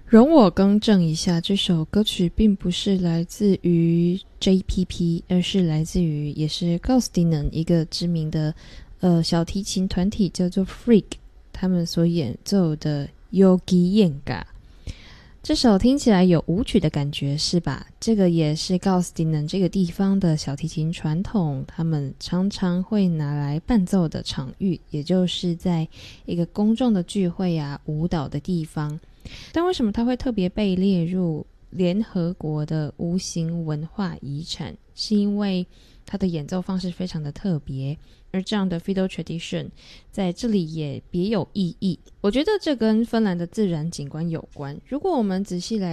容我更正一下，这首歌曲并不是来自于 JPP， 而是来自于也是 Gosdinen 一个知名的小提琴团体叫做 Freak， 他们所演奏的 Yogi Yenga。这首听起来有舞曲的感觉是吧？这个也是 Gosdinen 这个地方的小提琴传统，他们常常会拿来伴奏的场域，也就是在一个公众的聚会啊、舞蹈的地方。但为什么它会特别被列入联合国的无形文化遗产？是因为它的演奏方式非常的特别，而这样的 fiddle tradition 在这里也别有意义。我觉得这跟芬兰的自然景观有关。如果我们仔细来